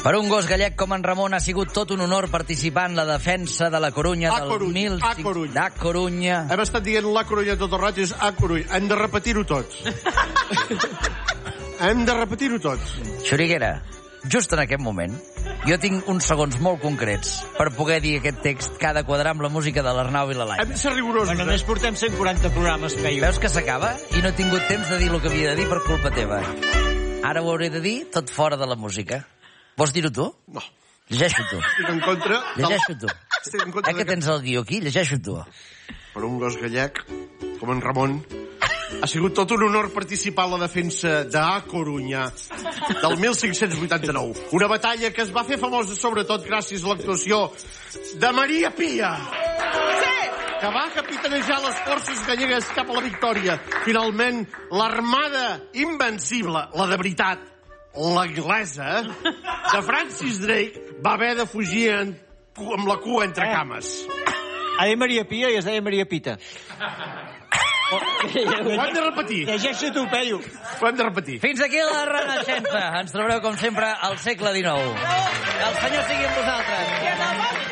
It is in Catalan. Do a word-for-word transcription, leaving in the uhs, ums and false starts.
Per un gos gallec com en Ramon ha sigut tot un honor participar en la defensa de la Corunya A del Corunya, mil... a Corunya. A Corunya. Hem estat dient la Corunya tot el raig, és a Corunya. Hem de repetir-ho tots. Hem de repetir-ho tots. Xuriguera, just en aquest moment, jo tinc uns segons molt concrets per poder dir aquest text que ha de quadrar amb la música de l'Arnau i la Laia. Hem de ser rigorosos. Bueno, només portem cent quaranta programes, Peyu. Veus que s'acaba? I no he tingut temps de dir el que havia de dir per culpa teva. Ara ho hauré de dir tot fora de la música. Vols dir-ho tu? No. Llegeixo tu. Estic en contra... Llegeixo tu. Estic en contra Eh que tens el guió aquí? Llegeixo tu. Per un gos gallec, com en Ramon, ha sigut tot un honor participar en la defensa d'A Corunya del mil cinc-cents vuitanta-nou. Una batalla que es va fer famosa sobretot gràcies a l'actuació de Maria Pia. Sí! Que va capitanejar les forces gallegues cap a la victòria. Finalment, l'armada invencible, la de veritat, l'anglesa, de Francis Drake, va haver de fugir en, amb la cua entre cames. Ha dit Maria Pia i es deia Maria Pita. Ho hem de repetir. Llegeixo tu, Peyu. Ho hem de repetir. Fins aquí la Renaixença. Ens trobareu, com sempre, al segle dinou. Que el Senyor sigui amb vosaltres.